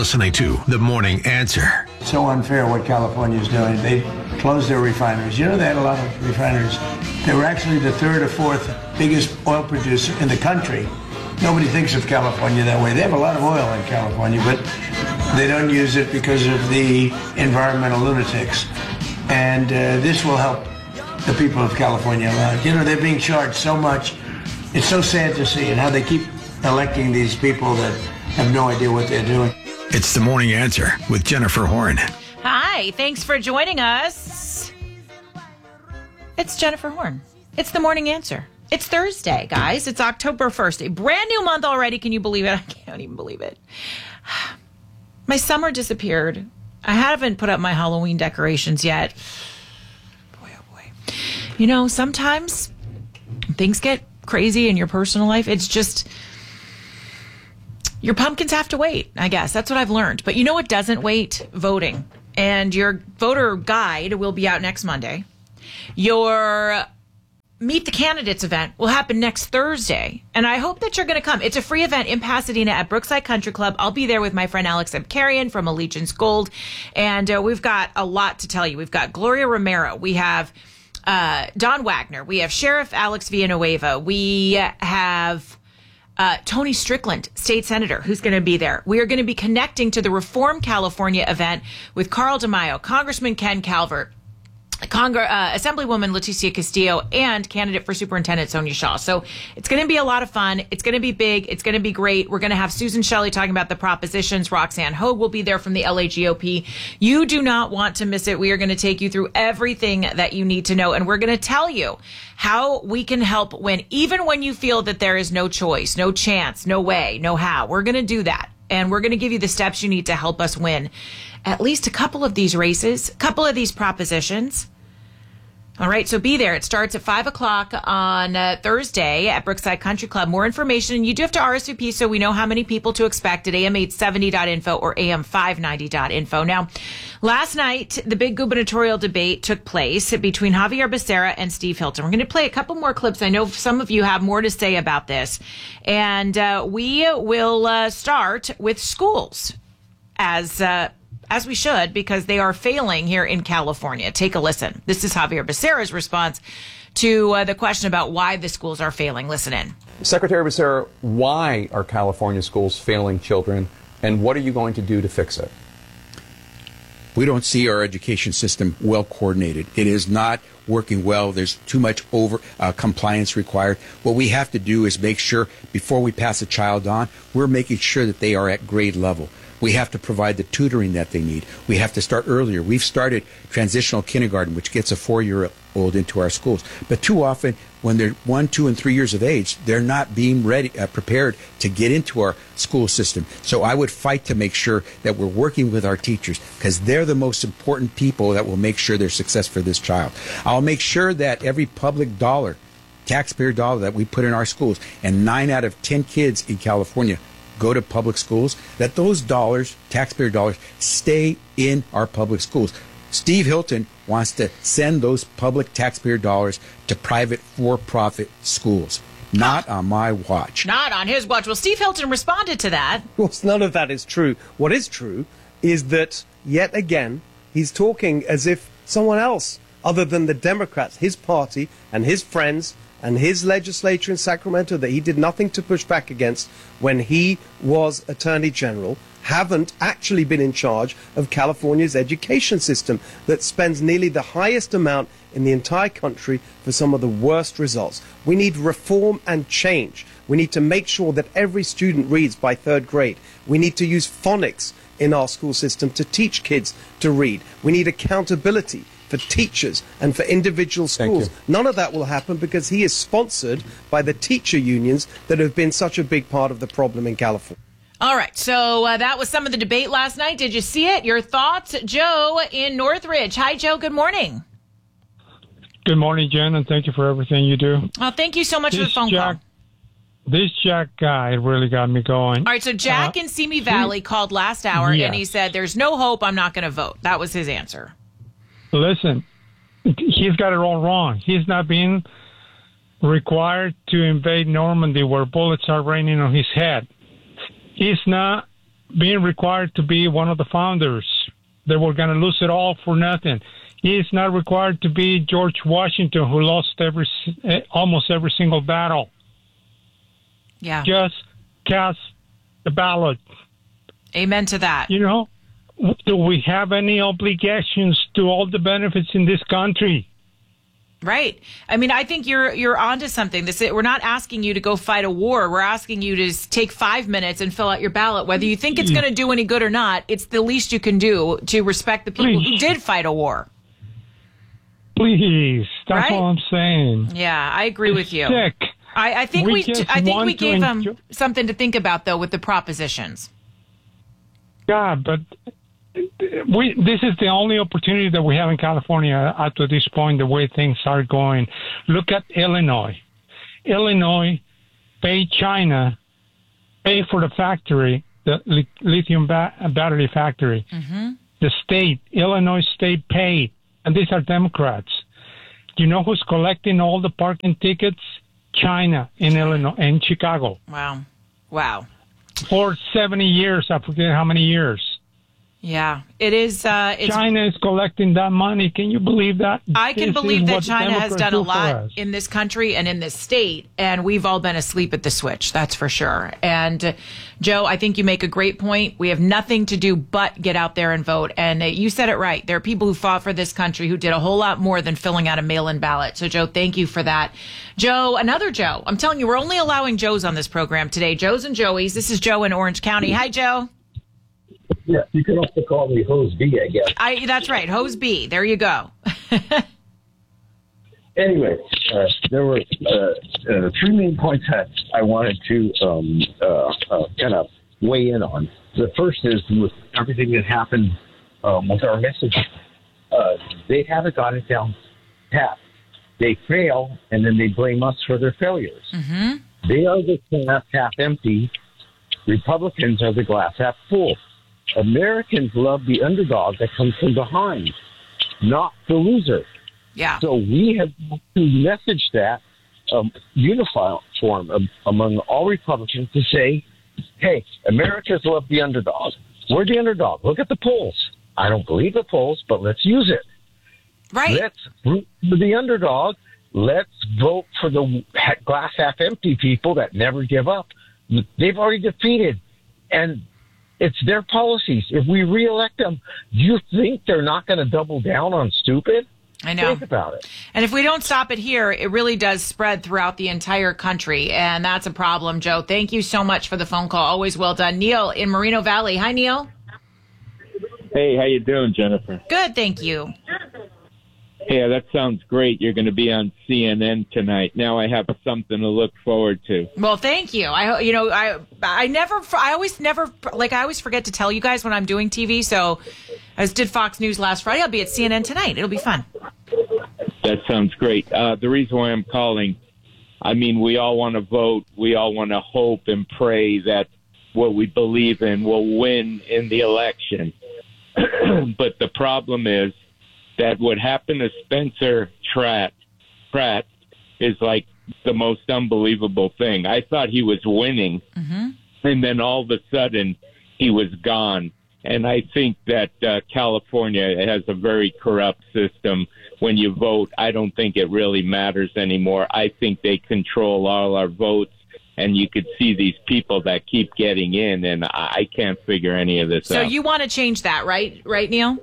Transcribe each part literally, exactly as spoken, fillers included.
listening to The Morning Answer. So unfair what California is doing. They closed their refineries. You know, they had a lot of refineries. They were actually the third or fourth biggest oil producer in the country. Nobody thinks of California that way. They have a lot of oil in California, but they don't use it because of the environmental lunatics. And uh, this will help the people of California a lot. You know, they're being charged so much. It's so sad to see, and how they keep electing these people that have no idea what they're doing. It's The Morning Answer with Jennifer Horn. Hi, thanks for joining us. It's Jennifer Horn. It's The Morning Answer. It's Thursday, guys. It's October first. A brand new month already. Can you believe it? I can't even believe it. My summer disappeared. I haven't put up my Halloween decorations yet. Boy, oh boy. You know, sometimes things get crazy in your personal life. It's just, your pumpkins have to wait, I guess. That's what I've learned. But you know what doesn't wait? Voting. And your voter guide will be out next Monday. Your Meet the Candidates event will happen next Thursday. And I hope that you're going to come. It's a free event in Pasadena at Brookside Country Club. I'll be there with my friend Alex Abkarian from Allegiance Gold. And uh, we've got a lot to tell you. We've got Gloria Romero. We have uh, Don Wagner. We have Sheriff Alex Villanueva. We have uh, Tony Strickland, state senator, who's going to be there. We are going to be connecting to the Reform California event with Carl DeMaio, Congressman Ken Calvert, Congre- uh, Assemblywoman Leticia Castillo, and candidate for superintendent Sonia Shaw. So it's going to be a lot of fun. It's going to be big. It's going to be great. We're going to have Susan Shelley talking about the propositions. Roxanne Hogue will be there from the L A G O P. You do not want to miss it. We are going to take you through everything that you need to know, and we're going to tell you how we can help win, even when you feel that there is no choice, no chance, no way, no how. We're going to do that, and we're going to give you the steps you need to help us win at least a couple of these races, a couple of these propositions. All right, so be there. It starts at five o'clock on uh, Thursday at Brookside Country Club. More information, you do have to R S V P so we know how many people to expect at A M eight seventy dot info or A M five ninety dot info. Now, last night, the big gubernatorial debate took place between Javier Becerra and Steve Hilton. We're going to play a couple more clips. I know some of you have more to say about this. And uh, we will uh, start with schools as uh As we should, because they are failing here in California. Take a listen. This is Javier Becerra's response to uh, the question about why the schools are failing. Listen in. Secretary Becerra, why are California schools failing children, and what are you going to do to fix it? We don't see our education system well coordinated. It is not working well. There's too much over uh, compliance required. What we have to do is make sure before we pass a child on, we're making sure that they are at grade level. We have to provide the tutoring that they need. We have to start earlier. We've started transitional kindergarten, which gets a four-year-old into our schools. But too often, when they're one, two, and three years of age, they're not being ready, uh, prepared to get into our school system. So I would fight to make sure that we're working with our teachers, because they're the most important people that will make sure there's success for this child. I'll make sure that every public dollar, taxpayer dollar that we put in our schools, and nine out of ten kids in California go to public schools, that those dollars, taxpayer dollars, stay in our public schools. Steve Hilton wants to send those public taxpayer dollars to private for-profit schools. Not on my watch. Not on his watch. Well, Steve Hilton responded to that. Well, none of that is true. What is true is that, yet again, he's talking as if someone else, other than the Democrats, his party and his friends, and his legislature in Sacramento that he did nothing to push back against when he was Attorney General, haven't actually been in charge of California's education system that spends nearly the highest amount in the entire country for some of the worst results. We need reform and change. We need to make sure that every student reads by third grade. We need to use phonics in our school system to teach kids to read. We need accountability for teachers and for individual schools. None of that will happen because he is sponsored by the teacher unions that have been such a big part of the problem in California. All right, so uh, that was some of the debate last night. Did you see it? Your thoughts? Joe in Northridge. Hi, Joe. Good morning. Good morning, Jen, and thank you for everything you do. Oh, thank you so much this for the phone Jack, call. This Jack guy really got me going. All right, so Jack uh, in Simi Valley he, called last hour, yes. and he said, there's no hope, I'm not going to vote. That was his answer. Listen, he's got it all wrong. He's not being required to invade Normandy where bullets are raining on his head. He's not being required to be one of the founders. They were going to lose it all for nothing. He is not required to be George Washington, who lost every almost every single battle. Yeah. Just cast the ballot. Amen to that. You know, do we have any obligations to all the benefits in this country? Right. I mean, I think you're you're onto something. This we're not asking you to go fight a war. We're asking you to take five minutes and fill out your ballot. Whether you think it's going to do any good or not, it's the least you can do to respect the people Please. who did fight a war. Please, that's Right? all I'm saying. Yeah, I agree It's with you. sick. I, I think we, We just I think want we to gave them enjoy- something to think about though with the propositions. God, but we this is the only opportunity that we have in California up to this point, the way things are going. Look at Illinois. Illinois paid China, pay for the factory, the li- lithium ba- battery factory. Mm-hmm. The state, Illinois state paid, and these are Democrats. Do you know who's collecting all the parking tickets? China in Illinois, in Chicago. Wow. Wow. For seventy years, I forget how many years. Yeah, it is. Uh, it's, China is collecting that money. Can you believe that? I can This believe is that what China has Democrats done a do for lot us. in this country and in this state, and we've all been asleep at the switch. That's for sure. And uh, Joe, I think you make a great point. We have nothing to do but get out there and vote. And uh, you said it right. There are people who fought for this country who did a whole lot more than filling out a mail-in ballot. So, Joe, thank you for that. Joe, another Joe. I'm telling you, we're only allowing Joes on this program today. Joes and Joeys. This is Joe in Orange County. Hi, Joe. Yeah, you can also call me Hose B, I guess. I, that's right. Hose B. There you go. Anyway, uh, there were uh, uh, three main points that I wanted to um, uh, uh, kind of weigh in on. The first is with everything that happened um, with our message. Uh, they haven't got it down pat. They fail, and then they blame us for their failures. Mm-hmm. They are the glass half empty. Republicans are the glass half full. Americans love the underdog that comes from behind, not the loser. Yeah. So we have to message that um, uniform um, among all Republicans to say, hey, Americans love the underdog. We're the underdog. Look at the polls. I don't believe the polls, but let's use it. Right. Let's root for the underdog. Let's vote for the glass half empty people that never give up. They've already defeated, and it's their policies. If we reelect them, do you think they're not going to double down on stupid? I know. Think about it. And if we don't stop it here, it really does spread throughout the entire country. And that's a problem, Joe. Thank you so much for the phone call. Always well done. Neil in Moreno Valley. Hi, Neil. Hey, how you doing, Jennifer? Good, thank you. Yeah, that sounds great. You're going to be on C N N tonight. Now I have something to look forward to. Well, thank you. I, you know, I, I never, I always never, like, I always forget to tell you guys when I'm doing T V. So I did Fox News last Friday. I'll be at C N N tonight. It'll be fun. That sounds great. Uh, the reason why I'm calling, I mean, we all want to vote. We all want to hope and pray that what we believe in will win in the election. But the problem is that what happened to Spencer Pratt, Pratt is like the most unbelievable thing. I thought he was winning, mm-hmm. and then all of a sudden he was gone. And I think that uh, California has a very corrupt system. When you vote, I don't think it really matters anymore. I think they control all our votes, and you could see these people that keep getting in, and I, I can't figure any of this so out. So you want to change that, right? Right, Neil?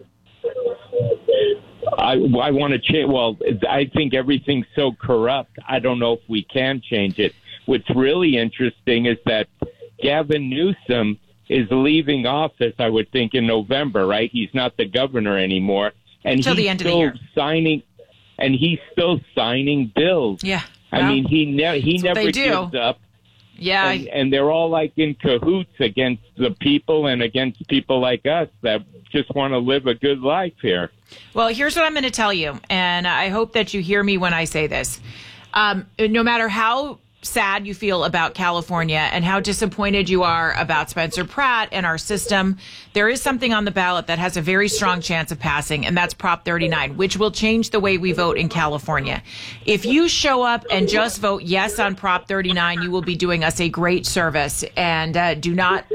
I, I want to change. Well, I think everything's so corrupt. I don't know if we can change it. What's really interesting is that Gavin Newsom is leaving office, I would think, in November, right? He's not the governor anymore. And Till he's the end of the still year. signing, and he's still signing bills. Yeah. I well, mean, he, ne- he that's what never they do. gives up. Yeah. And, and they're all like in cahoots against the people and against people like us that just want to live a good life here. Well, here's what I'm going to tell you, and I hope that you hear me when I say this. Um, no matter how sad you feel about California and how disappointed you are about Spencer Pratt and our system, there is something on the ballot that has a very strong chance of passing, and that's Prop thirty-nine, which will change the way we vote in California. If you show up and just vote yes on Prop thirty-nine, you will be doing us a great service, and uh, do not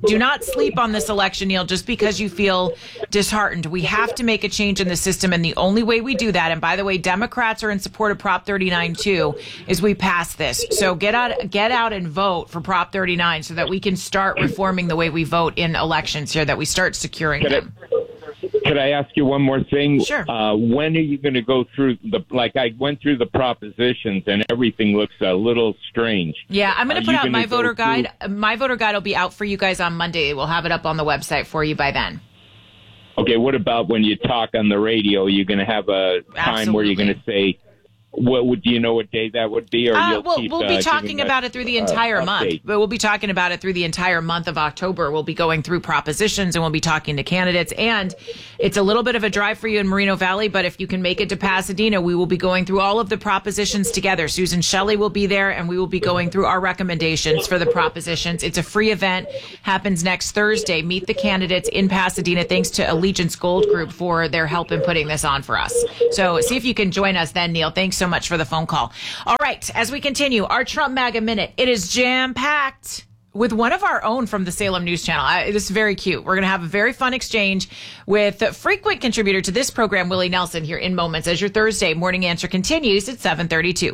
Do not sleep on this election, Neil, just because you feel disheartened. We have to make a change in the system, and the only way we do that, and by the way, Democrats are in support of Prop thirty-nine too, is we pass this. So get out, get out and vote for Prop thirty-nine so that we can start reforming the way we vote in elections here, that we start securing Could them. I, could I ask you one more thing? Sure. Uh, when are you going to go through the, like I went through the propositions and everything looks a little strange. Yeah, I'm going Are to put you out gonna my go voter through- guide. My voter guide will be out for you guys on Monday. We'll have it up on the website for you by then. Okay, what about when you talk on the radio? You're going to have a time where you're going to say, what would, do you know what day that would be? Or Uh, you'll we'll, keep, we'll be uh, talking giving about us, it through the uh, entire month. update? But we'll be talking about it through the entire month of October. We'll be going through propositions and we'll be talking to candidates. And it's a little bit of a drive for you in Moreno Valley, but if you can make it to Pasadena, we will be going through all of the propositions together. Susan Shelley will be there, and we will be going through our recommendations for the propositions. It's a free event, happens next Thursday. Meet the candidates in Pasadena. Thanks to Allegiance Gold Group for their help in putting this on for us. So see if you can join us then, Neil. Thanks so much for the phone call. All right, as we continue, our Trump MAGA Minute. It is jam-packed with one of our own from the Salem News Channel. I, this is very cute. We're going to have a very fun exchange with a frequent contributor to this program, Willie Nelson, here in moments as your Thursday morning answer continues at seven thirty-two.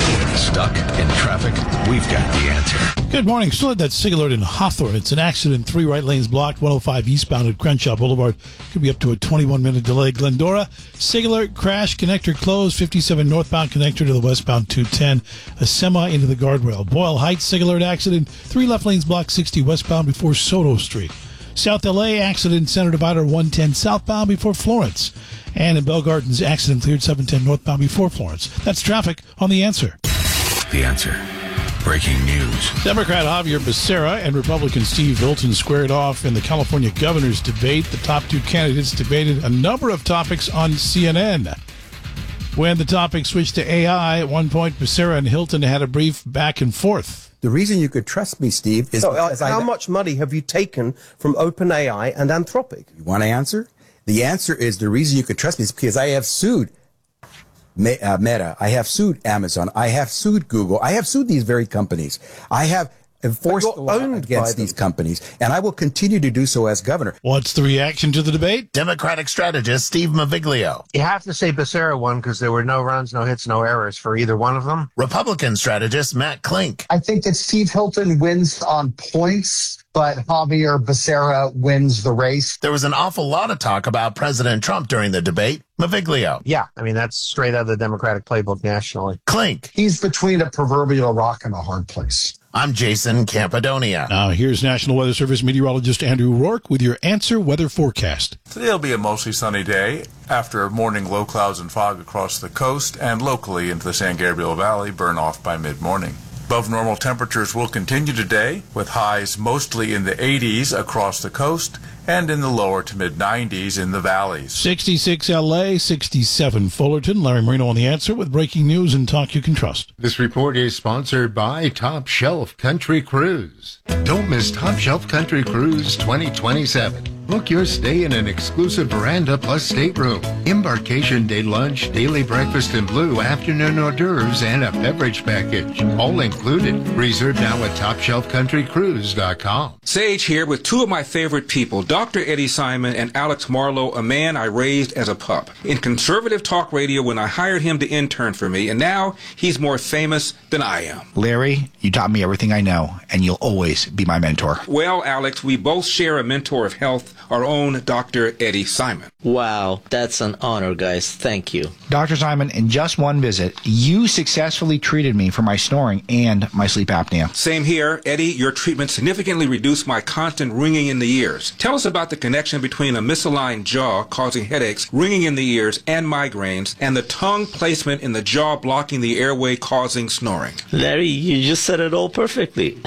Stuck in traffic? We've got the answer. Good morning. Still at that SIG alert in Hawthorne. It's an accident. Three right lanes blocked. one oh five eastbound at Crenshaw Boulevard. Could be up to a twenty-one minute delay. Glendora, SIG alert, crash, connector closed. fifty-seven northbound connector to the westbound two ten. A semi into the guardrail. Boyle Heights, SIG alert accident. Three left lanes blocked. sixty westbound before Soto Street. South L A accident. Center divider one ten southbound before Florence. And in Bell Gardens, accident cleared seven ten northbound before Florence. That's traffic on The Answer. The Answer. Breaking news. Democrat Javier Becerra and Republican Steve Hilton squared off in the California governor's debate. The top two candidates debated a number of topics on C N N. When the topic switched to A I, at one point, Becerra and Hilton had a brief back and forth. The reason you could trust me, Steve, is So, uh, because how I... much money have you taken from OpenAI and Anthropic? You want to answer? The answer is the reason you could trust me is because I have sued Me- uh, Meta. I have sued Amazon. I have sued Google. I have sued these very companies. I have enforced the law against these companies, and I will continue to do so as governor. What's the reaction to the debate? Democratic strategist Steve Maviglio. You have to say Becerra won because there were no runs, no hits, no errors for either one of them. Republican strategist Matt Klink. I think that Steve Hilton wins on points, but Javier Becerra wins the race. There was an awful lot of talk about President Trump during the debate. Maviglio. Yeah, I mean, that's straight out of the Democratic playbook nationally. Klink. He's between a proverbial rock and a hard place. I'm Jason Campadonia. Now here's National Weather Service meteorologist Andrew Rourke with your Answer Weather Forecast. Today will be a mostly sunny day after morning low clouds and fog across the coast and locally into the San Gabriel Valley burn off by mid-morning. Above normal temperatures will continue today with highs mostly in the eighties across the coast and in the lower to mid nineties in the valleys. sixty-six L A, sixty-seven Fullerton. Larry Marino on The Answer with breaking news and talk you can trust. This report is sponsored by Top Shelf Country Cruise. Don't miss Top Shelf Country Cruise twenty twenty-seven. Book your stay in an exclusive veranda plus stateroom, embarkation day lunch, daily breakfast in blue, afternoon hors d'oeuvres, and a beverage package. All included. Reserve now at top shelf country cruise dot com. Sage here with two of my favorite people, Doctor Eddie Simon and Alex Marlowe, a man I raised as a pup. In conservative talk radio when I hired him to intern for me, and now he's more famous than I am. Larry, you taught me everything I know, and you'll always be my mentor. Well, Alex, we both share a mentor of health, our own Doctor Eddie Simon. Wow, that's an honor, guys. Thank you. Doctor Simon, in just one visit, you successfully treated me for my snoring and my sleep apnea. Same here. Eddie, your treatment significantly reduced my constant ringing in the ears. Tell us about the connection between a misaligned jaw causing headaches, ringing in the ears, and migraines, and the tongue placement in the jaw blocking the airway causing snoring. Larry, you just said it all perfectly.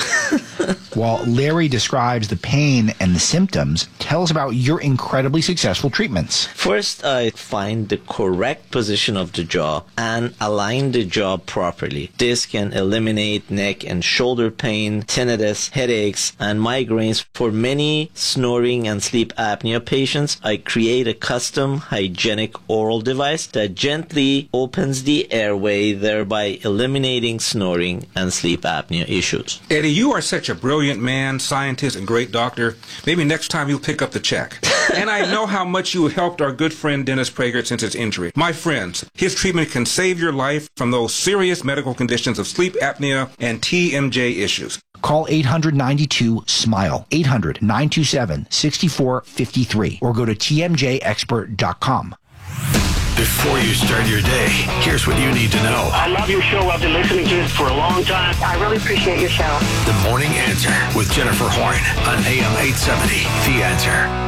While Larry describes the pain and the symptoms, tell us about your incredibly successful treatment. treatments? First, I find the correct position of the jaw and align the jaw properly. This can eliminate neck and shoulder pain, tinnitus, headaches, and migraines. For many snoring and sleep apnea patients, I create a custom hygienic oral device that gently opens the airway, thereby eliminating snoring and sleep apnea issues. Eddie, you are such a brilliant man, scientist, and great doctor. Maybe next time you'll pick up the check. And I know how much you have helped our good friend Dennis Prager since his injury. My friends, his treatment can save your life from those serious medical conditions of sleep apnea and T M J issues. Call eight hundred ninety-two SMILE, eight hundred nine two seven six four five three, or go to T M J expert dot com. Before you start your day, here's what you need to know. I love your show. I've been listening to it for a long time. I really appreciate your show. The Morning Answer with Jennifer Horn on A M eight seventy. The Answer.